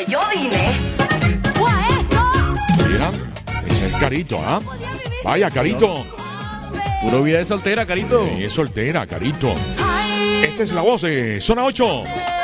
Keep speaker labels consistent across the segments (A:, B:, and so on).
A: yo vine.
B: Mira, ese es Carito, ¿ah? Vaya, Carito.
C: Puro vida de soltera, Carito.
B: Es soltera, Carito. Esta es la voz de Zona 8.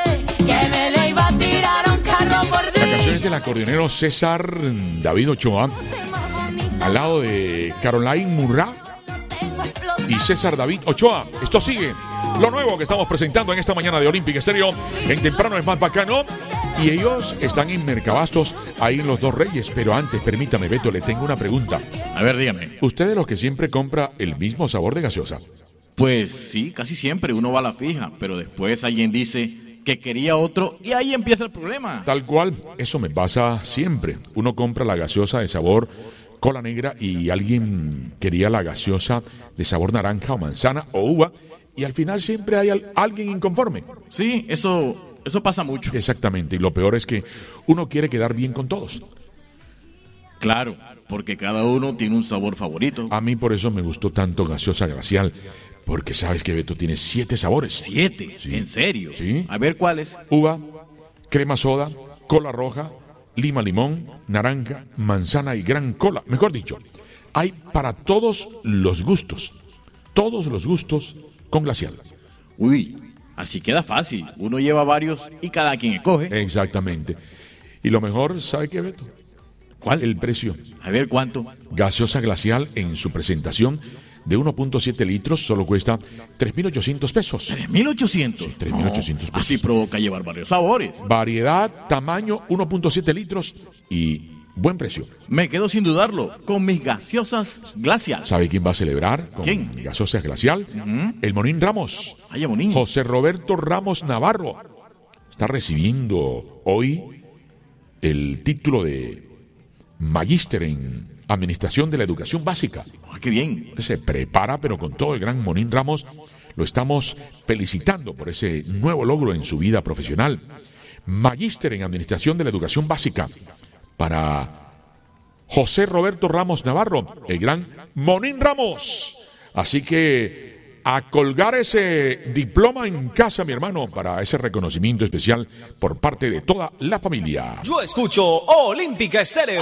B: La canción es del acordeonero César David Ochoa, al lado de Caroline Murrá y César David Ochoa. Esto sigue. Lo nuevo que estamos presentando en esta mañana de Olímpica Estéreo. En Temprano es más bacano. Y ellos están en Mercabastos, ahí en Los Dos Reyes. Pero antes, permítame, Beto, le tengo una pregunta.
C: A ver, dígame.
B: ¿Usted de los que siempre compra el mismo sabor de gaseosa?
C: Pues sí, casi siempre uno va a la fija, pero después alguien dice que quería otro y ahí empieza el problema.
B: Tal cual, eso me pasa siempre. Uno compra la gaseosa de sabor cola negra y alguien quería la gaseosa de sabor naranja o manzana o uva y al final siempre hay alguien inconforme.
C: Sí, eso pasa mucho.
B: Exactamente, y lo peor es que uno quiere quedar bien con todos.
C: Claro, porque cada uno tiene un sabor favorito.
B: A mí por eso me gustó tanto Gaseosa Glacial, porque sabes que Beto tiene 7 sabores.
C: 7,
B: Sí.
C: ¿En serio?
B: Sí.
C: A ver, ¿cuáles?
B: Uva, crema soda, cola roja, lima limón, naranja, manzana y gran cola. Mejor dicho, hay para todos los gustos con Glacial.
C: Uy, así queda fácil. Uno lleva varios y cada quien escoge.
B: Exactamente. Y lo mejor, ¿sabe qué, Beto?
C: ¿Cuál?
B: El precio.
C: A ver, ¿cuánto?
B: Gaseosa Glacial en su presentación de 1.7 litros solo cuesta 3.800 pesos.
C: 3.800.
B: Sí, 3.800 pesos.
C: Así provoca llevar varios sabores.
B: Variedad, tamaño, 1.7 litros y buen precio.
C: Me quedo sin dudarlo con mis gaseosas Glacial.
B: ¿Sabe quién va a celebrar con
C: ¿Quién?
B: Gaseosa Glacial? El Monín Ramos.
C: Ay, Monín.
B: José Roberto Ramos Navarro. Está recibiendo hoy el título de Magíster en Administración de la Educación Básica.
C: Ay, qué bien.
B: Se prepara, pero con todo el gran Monín Ramos lo estamos felicitando por ese nuevo logro en su vida profesional. Magíster en Administración de la Educación Básica para José Roberto Ramos Navarro, el gran Monín Ramos. Así que a colgar ese diploma en casa, mi hermano, para ese reconocimiento especial por parte de toda la familia.
D: Yo escucho Olímpica Estéreo.